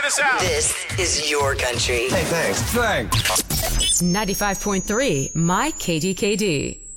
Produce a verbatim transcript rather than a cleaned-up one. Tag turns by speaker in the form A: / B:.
A: this out.
B: This is your country.
C: Hey, thanks. Thanks.
D: ninety-five point three, My K D K D.